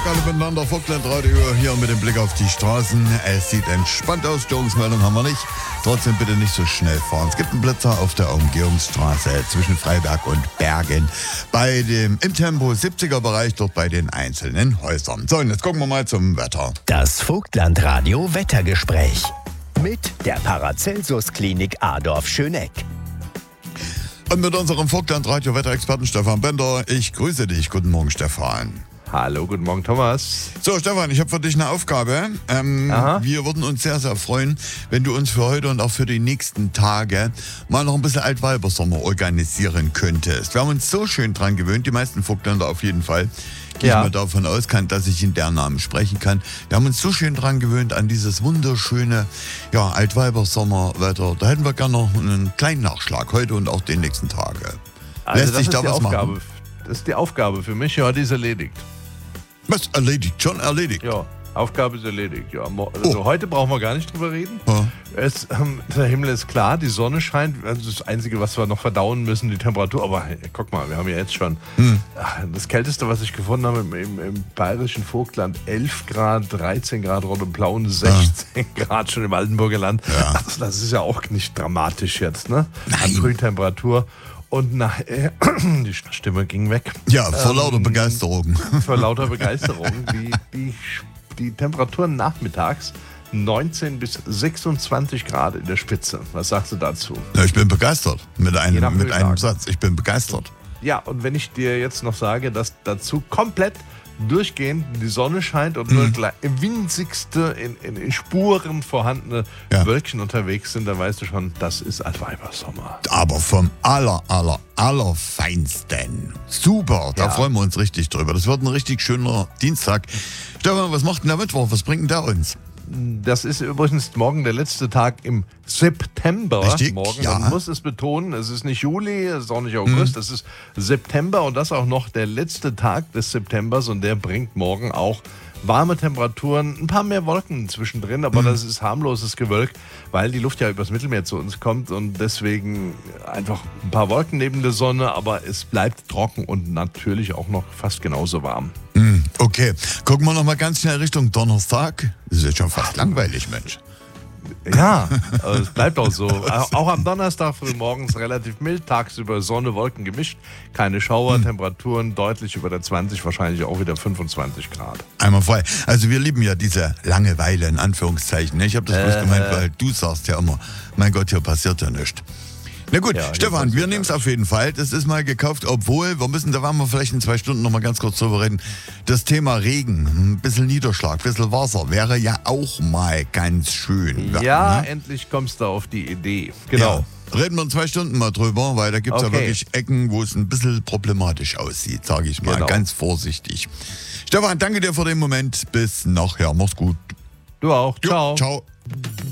alle miteinander. Vogtland-Radio hier mit dem Blick auf die Straßen. Es sieht entspannt aus. Störungsmeldung haben wir nicht. Trotzdem bitte nicht so schnell fahren. Es gibt einen Blitzer auf der Umgehungsstraße zwischen Freiberg und Bergen. Im Tempo 70er-Bereich, dort bei den einzelnen Häusern. So, und jetzt gucken wir mal zum Wetter. Das Vogtland-Radio Wettergespräch. Mit der Paracelsus-Klinik Adorf-Schöneck. Und mit unserem Vogtland-Radio-Wetterexperten Stefan Bender. Ich grüße dich. Guten Morgen, Stefan. Hallo, guten Morgen, Thomas. So, Stefan, ich habe für dich eine Aufgabe. Wir würden uns sehr, sehr freuen, wenn du uns für heute und auch für die nächsten Tage mal noch ein bisschen Altweibersommer organisieren könntest. Wir haben uns so schön dran gewöhnt, die meisten Vogtländer auf jeden Fall. Gehe ich mal davon aus, dass ich in deren Namen sprechen kann. Wir haben uns so schön dran gewöhnt an dieses wunderschöne Altweibersommerwetter. Da hätten wir gerne noch einen kleinen Nachschlag heute und auch den nächsten Tage. Also lässt sich da was machen? Das ist die Aufgabe für mich, ja, die ist erledigt. Was? Erledigt? Schon erledigt? Ja, Aufgabe ist erledigt, ja. Also heute brauchen wir gar nicht drüber reden. Ja. Der Himmel ist klar, die Sonne scheint. Also das Einzige, was wir noch verdauen müssen, die Temperatur. Aber hey, guck mal, wir haben ja jetzt schon das Kälteste, was ich gefunden habe im bayerischen Vogtland, 11 Grad, 13 Grad Rot und Blau und 16 Grad schon im Altenburger Land. Ja. Also das ist ja auch nicht dramatisch jetzt, ne? Nein. Frühtemperatur. Und die Stimme ging weg. Ja, vor lauter Begeisterung. Vor lauter Begeisterung. Die Temperaturen nachmittags 19 bis 26 Grad in der Spitze. Was sagst du dazu? Ja, ich bin begeistert. Mit einem Satz. Ich bin begeistert. Ja, und wenn ich dir jetzt noch sage, dass dazu komplett durchgehend die Sonne scheint und nur winzigste in Spuren vorhandene Wölkchen unterwegs sind, dann weißt du schon, das ist Altweibersommer. Aber vom allerfeinsten. Super, da freuen wir uns richtig drüber. Das wird ein richtig schöner Dienstag. Stefan, was macht denn der Mittwoch? Was bringt denn der uns? Das ist übrigens morgen der letzte Tag im September. Richtig, morgen, ja. Man muss es betonen, es ist nicht Juli, es ist auch nicht August, es ist September und das auch noch der letzte Tag des Septembers und der bringt morgen auch warme Temperaturen, ein paar mehr Wolken zwischendrin, aber das ist harmloses Gewölk, weil die Luft ja übers Mittelmeer zu uns kommt und deswegen einfach ein paar Wolken neben der Sonne, aber es bleibt trocken und natürlich auch noch fast genauso warm. Okay, gucken wir noch mal ganz schnell Richtung Donnerstag. Das ist jetzt schon fast langweilig, Mensch. Ja, es bleibt auch so. Auch am Donnerstag früh morgens relativ mild, tagsüber Sonne, Wolken gemischt. Keine Schauer, Temperaturen deutlich über der 20, wahrscheinlich auch wieder 25 Grad. Einmal frei. Also wir lieben ja diese Langeweile in Anführungszeichen. Ich habe das bloß gemeint, weil du sagst ja immer, mein Gott, hier passiert ja nichts. Na gut, ja, Stefan, wir nehmen es auf jeden Fall. Das ist mal gekauft, obwohl, da werden wir vielleicht in 2 Stunden noch mal ganz kurz drüber reden. Das Thema Regen, ein bisschen Niederschlag, ein bisschen Wasser wäre ja auch mal ganz schön. Ja, ne? Endlich kommst du auf die Idee. Genau. Ja, reden wir in 2 Stunden mal drüber, weil da gibt es ja wirklich Ecken, wo es ein bisschen problematisch aussieht, sage ich mal, ganz vorsichtig. Stefan, danke dir für den Moment. Bis nachher. Mach's gut. Du auch. Ciao. Ciao.